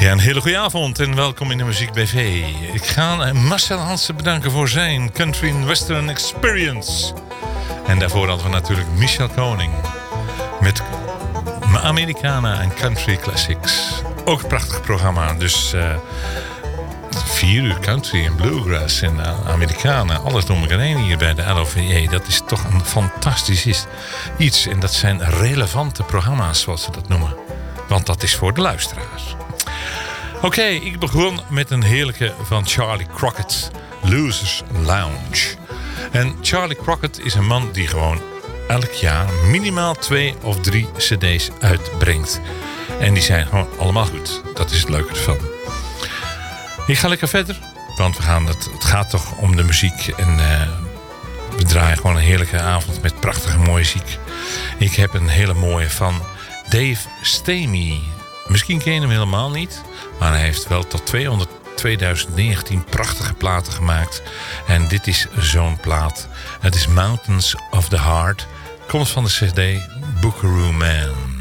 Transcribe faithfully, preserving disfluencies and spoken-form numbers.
Ja, een hele goede avond en welkom in de Muziek B V. Ik ga Marcel Hansen bedanken voor zijn Country and Western Experience. En daarvoor hadden we natuurlijk Michel Koning met Americana en Country Classics. Ook een prachtig programma, dus uh, vier uur country en bluegrass en uh, Americana. Alles door elkaar heen hier bij de L O V E. Dat is toch een fantastisch iets. En dat zijn relevante programma's, zoals ze dat noemen. Want dat is voor de luisteraars. Oké, okay, ik begon met een heerlijke van Charlie Crockett, Losers Lounge. En Charlie Crockett is een man die gewoon elk jaar minimaal twee of drie cd's uitbrengt. En die zijn gewoon allemaal goed. Dat is het leuke ervan. Ik ga lekker verder, want we gaan het, het gaat toch om de muziek. En uh, we draaien gewoon een heerlijke avond met prachtige mooie muziek. Ik heb een hele mooie van Dave Stamey. Misschien ken je hem helemaal niet, maar hij heeft wel tot tweeduizend negentien prachtige platen gemaakt. En dit is zo'n plaat. Het is Mountains of the Heart. Komt van de cd Buckaroo Man.